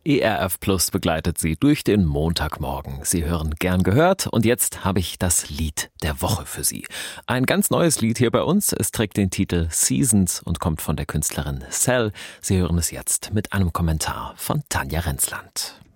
ERF Plus begleitet Sie durch den Montagmorgen. Sie hören Gern gehört und jetzt habe ich das Lied der Woche für Sie. Ein ganz neues Lied hier bei uns. Es trägt den Titel Seasons und kommt von der Künstlerin Cell. Sie hören es jetzt mit einem Kommentar von Tanja Renzland.